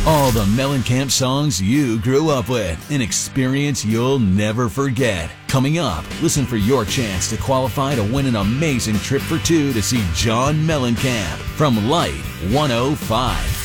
All the Mellencamp songs you grew up with. An experience you'll never forget. Coming up, listen for your chance to qualify to win an amazing trip for two to see John Mellencamp from Light 105.